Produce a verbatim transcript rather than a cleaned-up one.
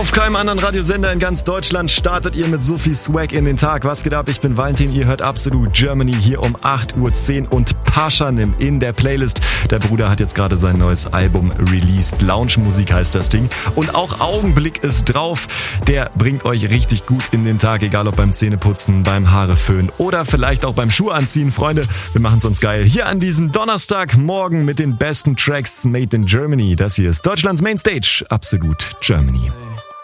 Auf keinem anderen Radiosender in ganz Deutschland startet ihr mit so viel Swag in den Tag. Was geht ab? Ich bin Valentin, ihr hört Absolut Germany hier um acht Uhr zehn und Paschanim in der Playlist. Der Bruder hat jetzt gerade sein neues Album released. Lounge-Musik heißt das Ding. Und auch Augenblick ist drauf. Der bringt euch richtig gut in den Tag, egal ob beim Zähneputzen, beim Haareföhn oder vielleicht auch beim Schuhanziehen. Freunde, wir machen's uns geil. Hier an diesem Donnerstagmorgen mit den besten Tracks made in Germany. Das hier ist Deutschlands Mainstage. Absolut Germany.